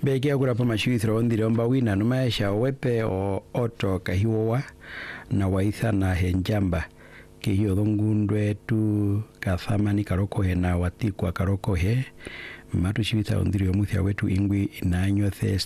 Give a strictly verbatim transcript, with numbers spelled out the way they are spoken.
Beke agura pa mashithro ondire omba wina numaesha wepe o oto kahiwa na waitha na henjamba ke hiyo dhongundwe tu kathamani karoko he na watikwa karoko he matu shibita ondire omuthia wetu ingwi inanyo the